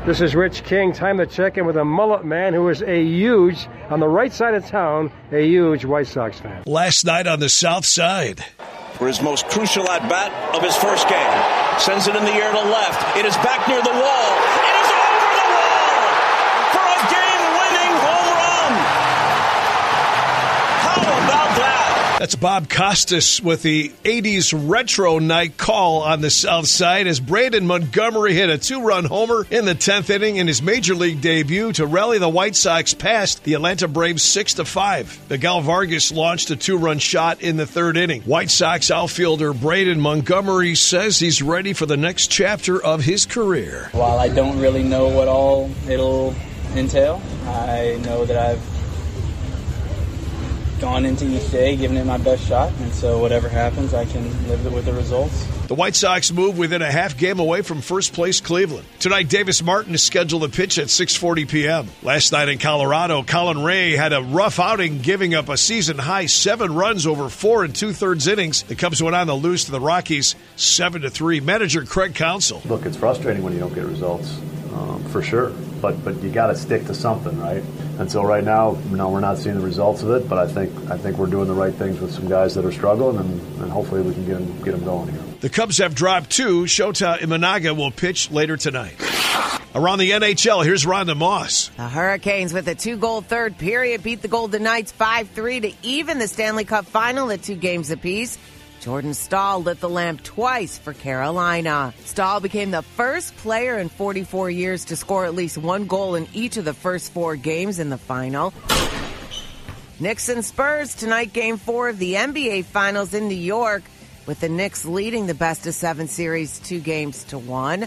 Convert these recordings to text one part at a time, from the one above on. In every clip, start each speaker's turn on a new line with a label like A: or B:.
A: This is Rich King. Time to check in with a mullet man who is on the right side of town, a huge White Sox fan.
B: Last night on the South Side.
C: For his most crucial at-bat of his first game. Sends it in the air to left. It is back near the wall. It is over the wall for a game-winning home run. How about that?
B: That's Bob Costas with the 80s retro night call on the South Side as Brandon Montgomery hit a 2-run homer in the 10th inning in his Major League debut to rally the White Sox past the Atlanta Braves 6-5. Miguel Vargas launched a 2-run shot in the 3rd inning. White Sox outfielder Brandon Montgomery says he's ready for the next chapter of his career.
D: While I don't really know what all it'll entail, I know that I've gone into each day giving it my best shot, and so whatever happens, I can live with the results.
B: The White Sox move within a half game away from first place Cleveland. Tonight, Davis Martin is scheduled to pitch at 6:40 p.m. Last night in Colorado, Colin Ray had a rough outing, giving up a season-high 7 runs over 4 2/3 innings. The Cubs went on the lose to the Rockies 7-3. Manager Craig Counsell.
E: Look, it's frustrating when you don't get results, for sure. But you got to stick to something, right? And so right now, we're not seeing the results of it. But I think we're doing the right things with some guys that are struggling, and hopefully we can get them going here.
B: The Cubs have dropped 2. Shota Imanaga will pitch later tonight. Around the NHL, here's Rhonda Moss.
F: The Hurricanes with a 2-goal third period beat the Golden Knights 5-3 to even the Stanley Cup final at 2 games apiece. Jordan Staal lit the lamp twice for Carolina. Staal became the first player in 44 years to score at least 1 goal in each of the first 4 games in the final. Knicks and Spurs tonight, Game 4 of the NBA Finals in New York, with the Knicks leading the best-of-7 series 2-1.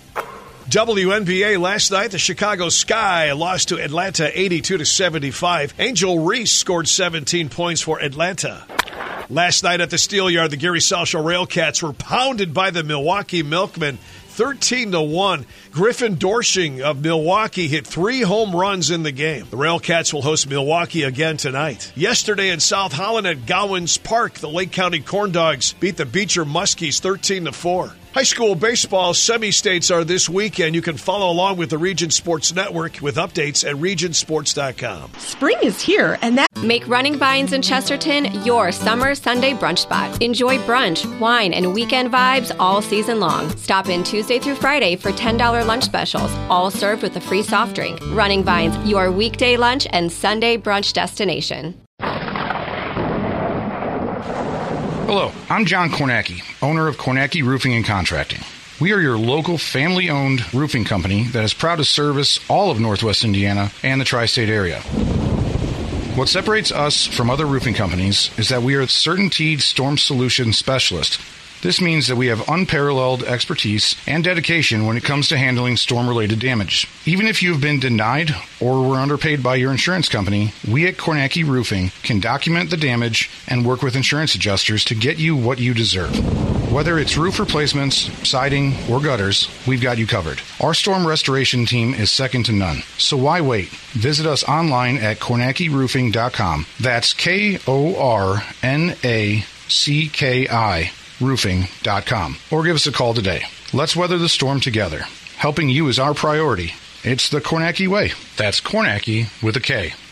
B: WNBA last night, the Chicago Sky lost to Atlanta 82-75. Angel Reese scored 17 points for Atlanta. Last night at the Steelyard, the Gary Salsha Railcats were pounded by the Milwaukee Milkmen 13-1. Griffin Dorshing of Milwaukee hit 3 home runs in the game. The Railcats will host Milwaukee again tonight. Yesterday in South Holland at Gowans Park, the Lake County Corn Dogs beat the Beecher Muskies 13-4. High school baseball semi-states are this weekend. You can follow along with the Region Sports Network with updates at regionsports.com.
G: Spring is here, and that...
H: Make Running Vines in Chesterton your summer Sunday brunch spot. Enjoy brunch, wine, and weekend vibes all season long. Stop in Tuesday through Friday for $10 lunch specials, all served with a free soft drink. Running Vines, your weekday lunch and Sunday brunch destination.
I: Hello, I'm John Kornacki, owner of Kornacki Roofing and Contracting. We are your local family-owned roofing company that is proud to service all of Northwest Indiana and the tri-state area. What separates us from other roofing companies is that we are a CertainTeed Storm Solution Specialist. This means that we have unparalleled expertise and dedication when it comes to handling storm-related damage. Even if you've been denied or were underpaid by your insurance company, we at Kornacki Roofing can document the damage and work with insurance adjusters to get you what you deserve. Whether it's roof replacements, siding, or gutters, we've got you covered. Our storm restoration team is second to none. So why wait? Visit us online at KornackiRoofing.com. That's KORNACKI roofing.com, or give us a call today. Let's weather the storm together. Helping you is our priority. It's the Kornacki way. That's Kornacki with a K.